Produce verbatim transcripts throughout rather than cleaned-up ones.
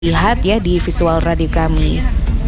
lihat ya di visual radio kami.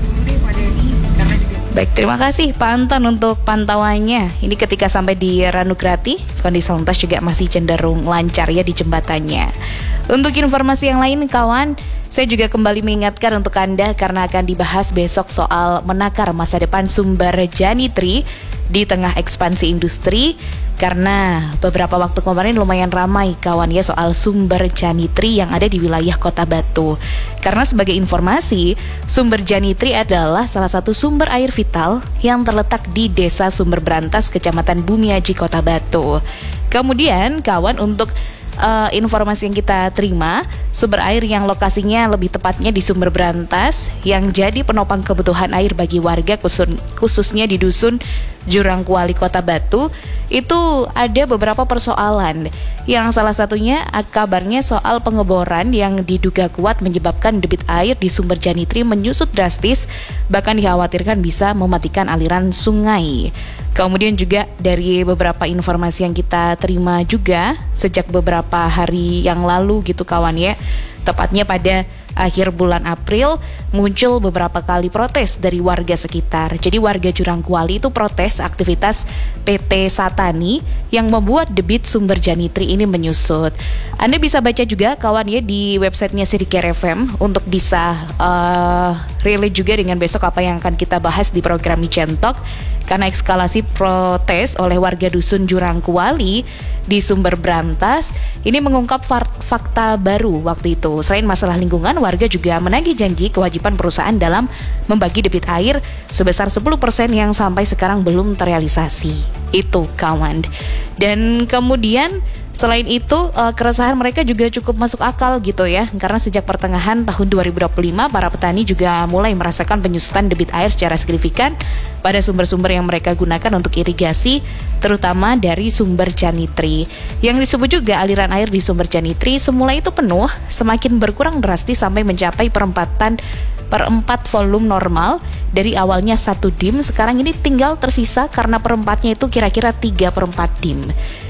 Baik, terima kasih Pak Anton untuk pantauannya. Ini ketika sampai di Ranugrati, kondisi lalu lintas juga masih cenderung lancar ya di jembatannya. Untuk informasi yang lain kawan, saya juga kembali mengingatkan untuk Anda karena akan dibahas besok soal menakar masa depan sumber Janitri di tengah ekspansi industri. Karena beberapa waktu kemarin lumayan ramai kawan ya soal sumber Janitri yang ada di wilayah Kota Batu. Karena sebagai informasi, sumber Janitri adalah salah satu sumber air vital yang terletak di Desa Sumber Brantas, Kecamatan Bumiaji, Kota Batu. Kemudian kawan, untuk Uh, informasi yang kita terima, sumber air yang lokasinya lebih tepatnya di Sumber Brantas yang jadi penopang kebutuhan air bagi warga khusus, khususnya di Dusun Jurang Kuali, Kota Batu, itu ada beberapa persoalan. Yang salah satunya kabarnya soal pengeboran yang diduga kuat menyebabkan debit air di sumber Janitri menyusut drastis, bahkan dikhawatirkan bisa mematikan aliran sungai. Kemudian juga dari beberapa informasi yang kita terima juga sejak beberapa hari yang lalu gitu kawan ya, tepatnya pada akhir bulan April muncul beberapa kali protes dari warga sekitar. Jadi warga Jurang Kuali itu protes aktivitas P T Satani yang membuat debit sumber Janitri ini menyusut. Anda bisa baca juga kawan ya di websitenya Sidiker F M untuk bisa uh, relate juga dengan besok apa yang akan kita bahas di program Centok. Karena eskalasi protes oleh warga Dusun Jurang Kuali di Sumber Brantas ini mengungkap fakta baru waktu itu. Selain masalah lingkungan, warga juga menagih janji kewajiban perusahaan dalam membagi debit air sebesar sepuluh persen yang sampai sekarang belum terrealisasi. Itu kawan. Dan kemudian selain itu keresahan mereka juga cukup masuk akal gitu ya, karena sejak pertengahan tahun dua ribu dua puluh lima para petani juga mulai merasakan penyusutan debit air secara signifikan pada sumber-sumber yang mereka gunakan untuk irigasi, terutama dari sumber Janitri. Yang disebut juga aliran air di sumber Janitri semula itu penuh, semakin berkurang drastis sampai mencapai perempatan per empat volume normal. Dari awalnya satu dim, sekarang ini tinggal tersisa karena perempatnya itu kira-kira tiga per empat dim.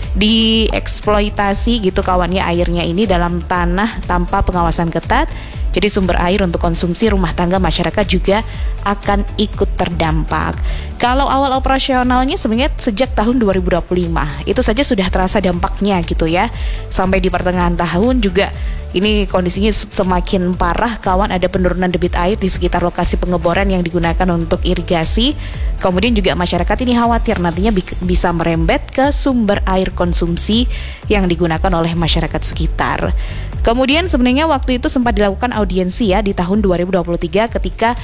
Dieksploitasi gitu kawannya airnya ini dalam tanah tanpa pengawasan ketat. Jadi sumber air untuk konsumsi rumah tangga masyarakat juga akan ikut terdampak. Kalau awal operasionalnya sebenarnya sejak tahun dua ribu dua puluh lima itu saja sudah terasa dampaknya gitu ya. Sampai di pertengahan tahun juga ini kondisinya semakin parah kawan, ada penurunan debit air di sekitar lokasi pengeboran yang digunakan untuk irigasi. Kemudian juga masyarakat ini khawatir nantinya bi- bisa merembet ke sumber air konsumsi yang digunakan oleh masyarakat sekitar. Kemudian sebenarnya waktu itu sempat dilakukan audiensi ya di tahun dua ribu dua puluh tiga ketika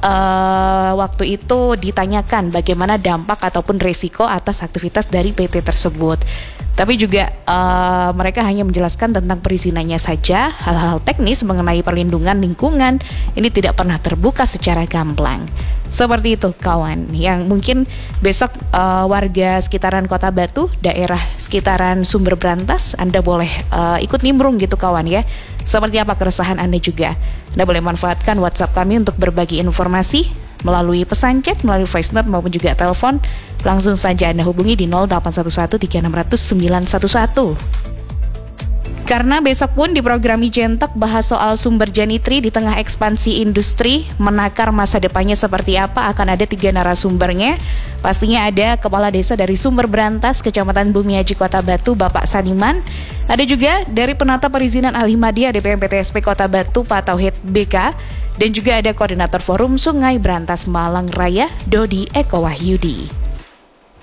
uh, waktu itu ditanyakan bagaimana dampak ataupun resiko atas aktivitas dari P T tersebut. Tapi juga uh, mereka hanya menjelaskan tentang perizinannya saja. Hal-hal teknis mengenai perlindungan lingkungan ini tidak pernah terbuka secara gamblang. Seperti itu kawan, yang mungkin besok uh, warga sekitaran Kota Batu, daerah sekitaran Sumber Brantas, Anda boleh uh, ikut nimbrung gitu kawan ya. Seperti apa keresahan Anda juga. Anda boleh manfaatkan WhatsApp kami untuk berbagi informasi melalui pesan chat, melalui voice note maupun juga telepon. Langsung saja Anda hubungi di nol delapan satu satu tiga enam nol nol sembilan satu satu. Karena besok pun di program Centok bahas soal sumber Janitri di tengah ekspansi industri, menakar masa depannya seperti apa, akan ada tiga narasumbernya. Pastinya ada Kepala Desa dari Sumber Brantas, Kecamatan Bumiaji, Kota Batu, Bapak Saniman. Ada juga dari Penata Perizinan Al-Himadiah D P M P T S P Kota Batu, Pak Tauhid B K. Dan juga ada Koordinator Forum Sungai Brantas Malang Raya, Dodi Eko Wahyudi.